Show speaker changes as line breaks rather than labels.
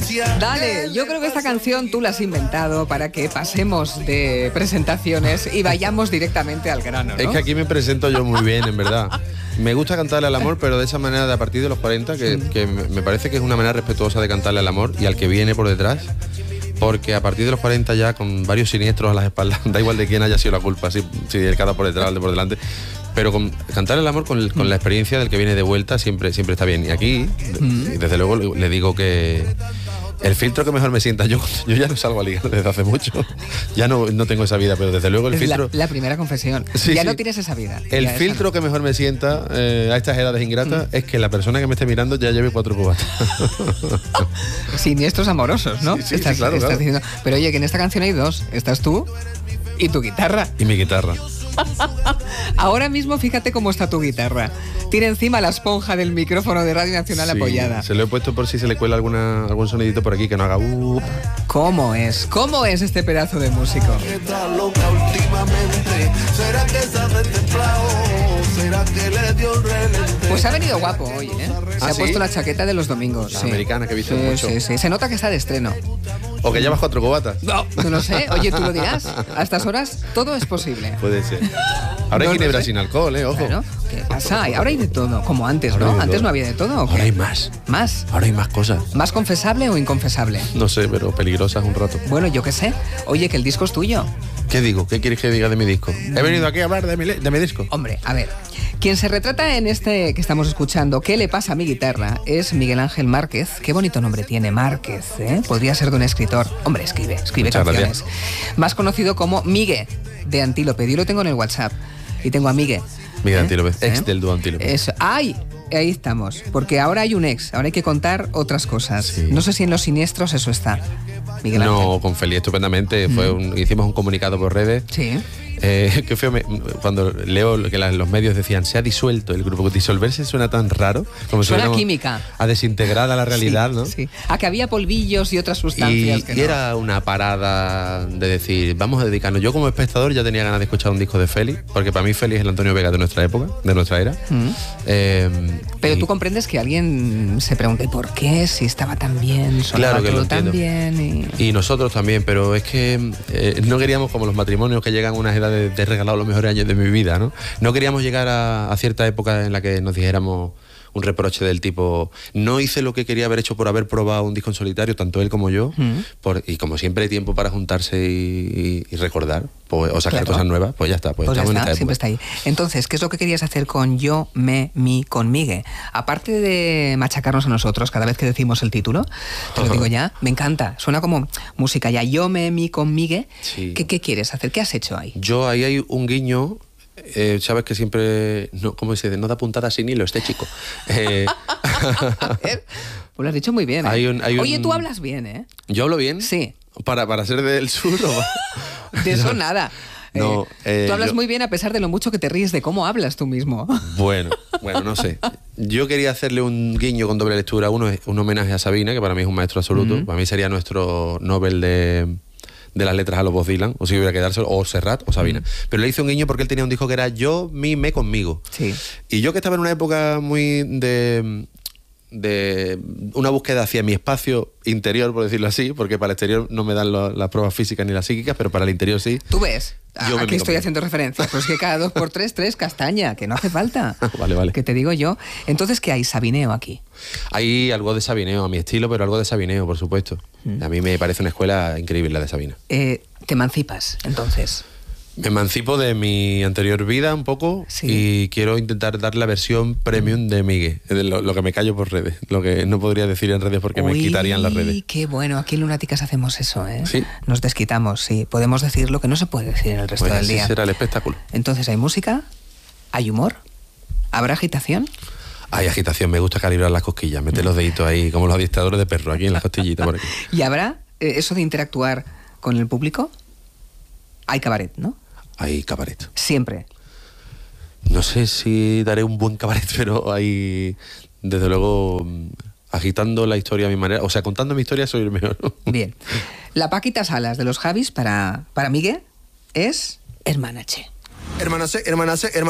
Dale, yo creo que esta canción tú la has inventado para que pasemos de presentaciones y vayamos directamente al grano, ¿no?
Es que aquí me presento yo muy bien, en verdad. Me gusta cantarle al amor, pero de esa manera de a partir de los 40, que me parece que es una manera respetuosa de cantarle al amor y al que viene por detrás. Porque a partir de los 40 ya, con varios siniestros a las espaldas, da igual de quién haya sido la culpa, si el cada por detrás o el de por delante, pero cantar el amor con la experiencia del que viene de vuelta siempre está bien. Y aquí, desde luego, le digo que el filtro que mejor me sienta, yo ya no salgo a ligar desde hace mucho, ya no tengo esa vida, pero desde luego el filtro...
La primera confesión,
sí,
ya
sí.
no tienes esa vida.
El filtro que mejor me sienta a estas edades ingratas es que la persona que me esté mirando ya lleve 4 cubatas.
Siniestros amorosos, ¿no?
Sí, claro.
Diciendo, pero oye, que en esta canción hay dos, estás tú y tu guitarra.
Y mi guitarra.
Ahora mismo fíjate cómo está tu guitarra. Tiene encima la esponja del micrófono de Radio Nacional apoyada.
Se lo he puesto por si se le cuela algún sonidito por aquí que no haga
¿Cómo es este pedazo de músico?
Está loca últimamente. ¿Será que sabe templado? ¿Será que le dio el relente?
Pues ha venido guapo hoy, ¿eh? Se ha puesto la chaqueta de los domingos.
La americana que he visto mucho.
Sí. Se nota que está de estreno.
O que llevas 4 cubatas.
No lo sé. Oye, tú lo dirás. A estas horas todo es posible.
Puede ser. Ahora hay ginebra sin alcohol, ojo.
Claro. ¿Qué pasa? Ahora hay de todo, como antes, ¿no? Antes no había de todo. ¿O qué?
Ahora hay más.
¿Más?
Ahora hay más cosas.
¿Más confesable o inconfesable?
No sé, pero peligrosas un rato.
Bueno, yo qué sé. Oye, que el disco es tuyo.
¿Qué digo? ¿Qué quieres que diga de mi disco? He venido aquí a hablar de mi disco.
Hombre, a ver. Quien se retrata en este que estamos escuchando, ¿Qué le pasa a mi guitarra?, es Miguel Ángel Márquez. Qué bonito nombre tiene, Márquez, ¿eh? Podría ser de un escritor. Hombre, escribe
Muchas
canciones.
Gracias.
Más conocido como Migue, de Antílope. Yo lo tengo en el WhatsApp. Y tengo a Migue.
Miguel Antílope, ex del dúo Antílope.
Eso. ¡Ay! Ahí estamos. Porque ahora hay un ex. Ahora hay que contar otras cosas.
Sí.
No sé si en Los Siniestros eso está. Miguel Ángel.
No, con Feli estupendamente. Hicimos un comunicado por redes.
Sí.
Qué feo, cuando leo que los medios decían se ha disuelto el grupo. Disolverse suena tan raro, como
suena química,
a desintegrar a la realidad,
sí,
¿no?
Sí. A que había polvillos y otras sustancias.
Y era una parada de decir, vamos a dedicarnos. Yo como espectador ya tenía ganas de escuchar un disco de Feli, porque para mí Feli es el Antonio Vega de nuestra época, de nuestra era.
Pero tú comprendes que alguien se pregunte por qué, si estaba tan bien,
claro que lo
tan bien.
Y nosotros también, pero es que no queríamos, como los matrimonios que llegan a unas edades de regalado los mejores años de mi vida, ¿no? No queríamos llegar a cierta época en la que nos dijéramos un reproche del tipo, no hice lo que quería haber hecho por haber probado un disco en solitario, tanto él como yo, y como siempre hay tiempo para juntarse y recordar, pues, o sacar cosas nuevas, pues ya está, pues estamos en esta época.
Siempre está ahí. Entonces, ¿qué es lo que querías hacer con Yo, Me, Mi, con Migue? Aparte de machacarnos a nosotros cada vez que decimos el título, te lo digo ya, me encanta, suena como música ya, Yo, Me, Mi, con Migue.
Sí.
¿Qué quieres hacer? ¿Qué has hecho ahí?
Ahí hay un guiño. Sabes que siempre, ¿cómo se dice? No da puntada sin hilo este chico.
A ver, pues lo has dicho muy bien, ¿eh? Oye, tú hablas bien, ¿eh?
¿Yo hablo bien?
Sí.
¿Para ser del sur o...?
De eso nada.
No,
tú hablas muy bien a pesar de lo mucho que te ríes de cómo hablas tú mismo.
Bueno, no sé. Yo quería hacerle un guiño con doble lectura. Uno es un homenaje a Sabina, que para mí es un maestro absoluto. Para mí sería nuestro Nobel de las letras a los Bob Dylan, o si hubiera que dárselo, o Serrat o Sabina. Pero le hice un guiño porque él tenía un disco que era Yo, Mi, Me, conmigo.
Sí.
Y yo, que estaba en una época muy de una búsqueda hacia mi espacio interior, por decirlo así, porque para el exterior no me dan las pruebas físicas ni las psíquicas, pero para el interior sí.
¿Tú ves? Aquí estoy haciendo referencia. Pues que cada 2x3, 3 castaña, que no hace falta.
Vale.
Que te digo yo. Entonces, ¿qué hay? Sabineo aquí.
Hay algo de Sabineo, a mi estilo, pero algo de Sabineo, por supuesto. A mí me parece una escuela increíble la de Sabina.
Te emancipas, entonces.
Me emancipo de mi anterior vida un poco,
sí.
Y quiero intentar dar la versión premium de Migue, lo que me callo por redes, lo que no podría decir en redes porque me quitarían las redes.
Qué bueno, aquí en Lunáticas hacemos eso, ¿eh?
Sí.
Nos desquitamos, sí. Podemos decir lo que no se puede decir en el resto del día.
Así será el espectáculo.
Entonces, ¿hay música? ¿Hay humor? ¿Habrá agitación?
Hay agitación, me gusta calibrar las cosquillas, meter los deditos ahí, como los adiestradores de perro, aquí en las costillitas por aquí.
¿Y habrá eso de interactuar con el público? Hay cabaret, ¿no?
Hay cabaret.
Siempre.
No sé si daré un buen cabaret, pero hay, desde luego, agitando la historia a mi manera. O sea, contando mi historia soy el mejor.
Bien. La Paquita Salas de los Javis para Migue es hermanache.
Hermanache.